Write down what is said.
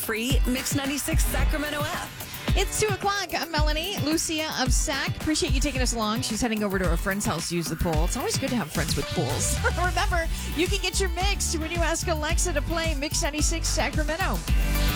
Free Mix 96 Sacramento app. It's 2 o'clock. I'm Melanie, Lucia of SAC. Appreciate you taking us along. She's heading over to her friend's house to use the pool. It's always good to have friends with pools. Remember, you can get your mix when you ask Alexa to play Mix 96 Sacramento.